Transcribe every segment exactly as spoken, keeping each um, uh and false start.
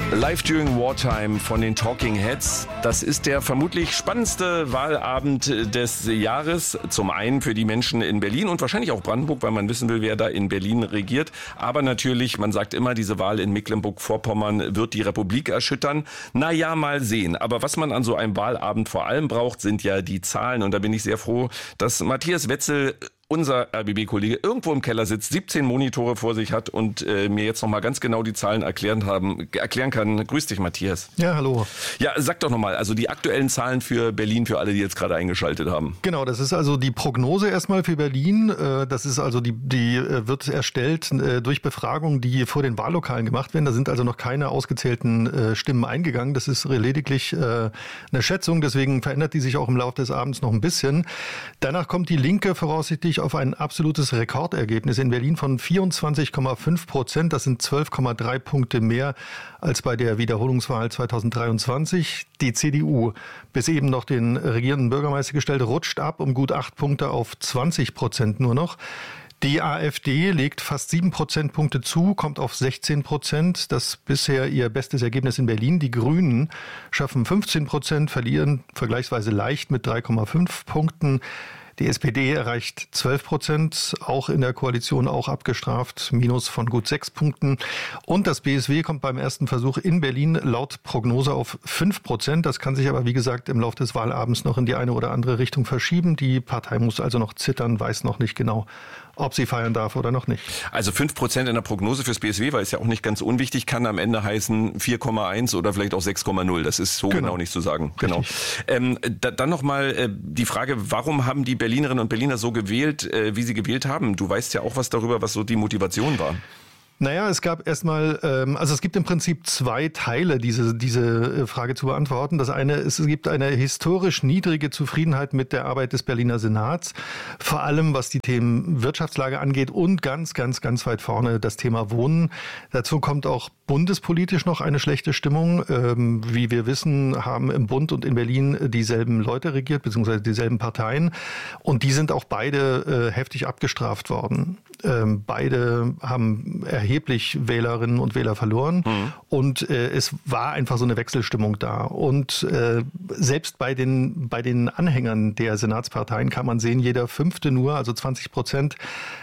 Live During Wartime von den Talking Heads. Das ist der vermutlich spannendste Wahlabend des Jahres. Zum einen für die Menschen in Berlin und wahrscheinlich auch Brandenburg, weil man wissen will, wer da in Berlin regiert. Aber natürlich, man sagt immer, diese Wahl in Mecklenburg-Vorpommern wird die Republik erschüttern. Na ja, mal sehen. Aber was man an so einem Wahlabend vor allem braucht, sind ja die Zahlen. Und da bin ich sehr froh, dass Matthias Wetzel, unser R B B-Kollege, irgendwo im Keller sitzt, siebzehn Monitore vor sich hat und äh, mir jetzt nochmal ganz genau die Zahlen erklären, haben, erklären kann. Grüß dich, Matthias. Ja, hallo. Ja, sag doch nochmal, also die aktuellen Zahlen für Berlin, für alle, die jetzt gerade eingeschaltet haben. Genau, das ist also die Prognose erstmal für Berlin. Das ist also die, die wird erstellt durch Befragungen, die vor den Wahllokalen gemacht werden. Da sind also noch keine ausgezählten Stimmen eingegangen. Das ist lediglich eine Schätzung, deswegen verändert die sich auch im Laufe des Abends noch ein bisschen. Danach kommt die Linke voraussichtlich auf ein absolutes Rekordergebnis in Berlin von vierundzwanzig Komma fünf Prozent. Das sind zwölf Komma drei Punkte mehr als bei der Wiederholungswahl zweitausenddreiundzwanzig. Die C D U, bis eben noch den regierenden Bürgermeister gestellt, rutscht ab um gut acht Punkte auf zwanzig Prozent nur noch. Die AfD legt fast sieben Prozentpunkte zu, kommt auf sechzehn Prozent. Das bisher ihr bestes Ergebnis in Berlin. Die Grünen schaffen fünfzehn Prozent, verlieren vergleichsweise leicht mit drei Komma fünf Punkten. Die S P D erreicht zwölf Prozent, auch in der Koalition auch abgestraft, Minus von gut sechs Punkten. Und das B S W kommt beim ersten Versuch in Berlin laut Prognose auf fünf Prozent. Das kann sich aber, wie gesagt, im Laufe des Wahlabends noch in die eine oder andere Richtung verschieben. Die Partei muss also noch zittern, weiß noch nicht genau, ob sie feiern darf oder noch nicht. Also fünf Prozent in der Prognose fürs B S W, weil es ja auch nicht ganz unwichtig, kann am Ende heißen vier Komma eins oder vielleicht auch sechs Komma null. Das ist so genau, genau nicht zu sagen. Genau. Ähm, da, dann nochmal äh, die Frage, warum haben die Berlinerinnen und Berliner so gewählt, äh, wie sie gewählt haben? Du weißt ja auch was darüber, was so die Motivation war. Naja, es gab erstmal, ähm, also es gibt im Prinzip zwei Teile, diese diese Frage zu beantworten. Das eine ist, es gibt eine historisch niedrige Zufriedenheit mit der Arbeit des Berliner Senats, vor allem was die Themen Wirtschaftslage angeht und ganz, ganz, ganz weit vorne das Thema Wohnen. Dazu kommt auch bundespolitisch noch eine schlechte Stimmung. Ähm, wie wir wissen, haben im Bund und in Berlin dieselben Leute regiert, beziehungsweise dieselben Parteien. Und die sind auch beide äh, heftig abgestraft worden. Ähm, beide haben erheblich Wählerinnen und Wähler verloren. Mhm. Und äh, es war einfach so eine Wechselstimmung da. Und äh, selbst bei den, bei den Anhängern der Senatsparteien kann man sehen, jeder Fünfte nur, also zwanzig Prozent,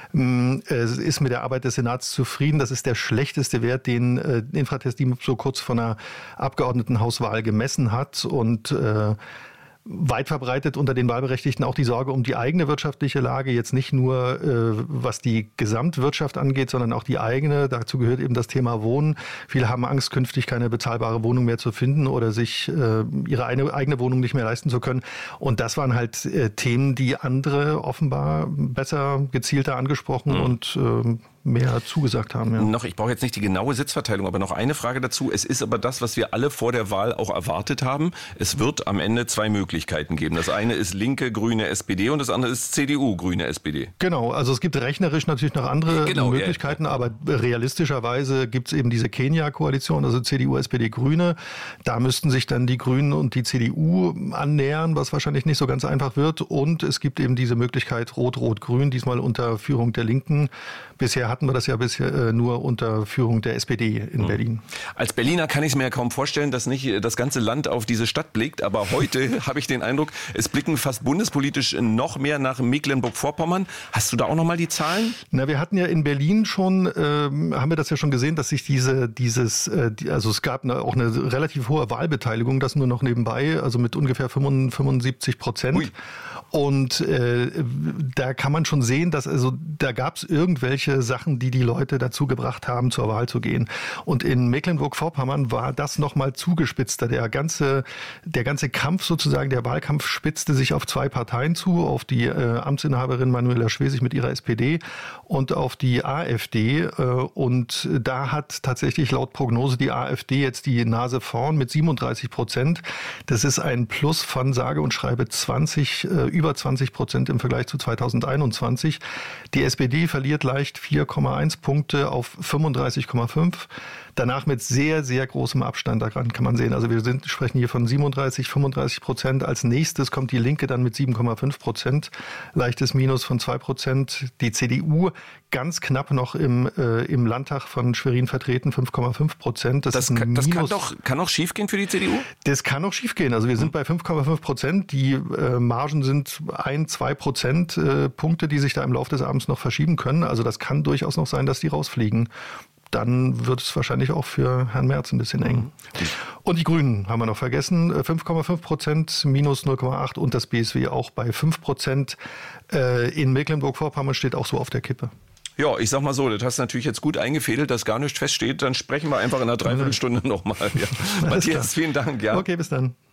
ist mit der Arbeit des Senats zufrieden. Das ist der schlechteste Wert, den äh, Infratest so kurz vor einer Abgeordnetenhauswahl gemessen hat. Und äh, weit verbreitet unter den Wahlberechtigten auch die Sorge um die eigene wirtschaftliche Lage, jetzt nicht nur äh, was die Gesamtwirtschaft angeht, sondern auch die eigene. Dazu gehört eben das Thema Wohnen. Viele haben Angst, künftig keine bezahlbare Wohnung mehr zu finden oder sich äh, ihre eine, eigene Wohnung nicht mehr leisten zu können. Und das waren halt äh, Themen, die andere offenbar besser, gezielter angesprochen mhm. und äh, mehr zugesagt haben. Ja. Noch, ich brauche jetzt nicht die genaue Sitzverteilung, aber noch eine Frage dazu. Es ist aber das, was wir alle vor der Wahl auch erwartet haben. Es wird am Ende zwei Möglichkeiten geben. Das eine ist Linke, Grüne, S P D und das andere ist C D U, Grüne, S P D. Genau, also es gibt rechnerisch natürlich noch andere genau, Möglichkeiten, ja. aber realistischerweise gibt es eben diese Kenia-Koalition, also C D U, S P D, Grüne. Da müssten sich dann die Grünen und die C D U annähern, was wahrscheinlich nicht so ganz einfach wird. Und es gibt eben diese Möglichkeit Rot-Rot-Grün, diesmal unter Führung der Linken. Bisher hatten wir das ja bisher nur unter Führung der S P D in mhm. Berlin. Als Berliner kann ich es mir ja kaum vorstellen, dass nicht das ganze Land auf diese Stadt blickt. Aber heute habe ich den Eindruck, es blicken fast bundespolitisch noch mehr nach Mecklenburg-Vorpommern. Hast du da auch noch mal die Zahlen? Na, wir hatten ja in Berlin schon, ähm, haben wir das ja schon gesehen, dass sich diese, dieses, äh, die, also es gab eine, auch eine relativ hohe Wahlbeteiligung, das nur noch nebenbei, also mit ungefähr fünfundsiebzig Prozent. Ui. Und äh, da kann man schon sehen, dass also da gab es irgendwelche Sachen, die die Leute dazu gebracht haben, zur Wahl zu gehen. Und in Mecklenburg-Vorpommern war das noch mal zugespitzter. Der ganze, der ganze Kampf sozusagen, der Wahlkampf spitzte sich auf zwei Parteien zu, auf die äh, Amtsinhaberin Manuela Schwesig mit ihrer S P D und auf die AfD. Äh, und da hat tatsächlich laut Prognose die AfD jetzt die Nase vorn mit siebenunddreißig Prozent. Das ist ein Plus von sage und schreibe zwanzig, äh, über zwanzig Prozent im Vergleich zu zweitausendeinundzwanzig. Die S P D verliert leicht vier Komma eins Punkte auf fünfunddreißig Komma fünf. Danach mit sehr, sehr großem Abstand daran kann man sehen. Also wir sind, sprechen hier von siebenunddreißig, fünfunddreißig Prozent. Als nächstes kommt die Linke dann mit sieben Komma fünf Prozent. Leichtes Minus von zwei Prozent. Die C D U ganz knapp noch im, äh, im Landtag von Schwerin vertreten, fünf Komma fünf Prozent. Das, das, kann, das kann doch kann auch schief gehen für die C D U? Das kann auch schief gehen. Also wir sind mhm. bei fünf Komma fünf Prozent. Die äh, Margen sind ein, zwei Prozent äh, Punkte, die sich da im Laufe des Abends noch verschieben können. Also das kann durchaus noch sein, dass die rausfliegen. Dann wird es wahrscheinlich auch für Herrn Merz ein bisschen eng. Und die Grünen haben wir noch vergessen. fünf Komma fünf Prozent, minus null Komma acht und das B S W auch bei fünf Prozent. In Mecklenburg-Vorpommern steht auch so auf der Kippe. Ja, ich sag mal so, das hast du natürlich jetzt gut eingefädelt, dass gar nichts feststeht. Dann sprechen wir einfach in einer Dreiviertelstunde nochmal. Ja. Matthias, vielen Dank. Ja. Okay, bis dann.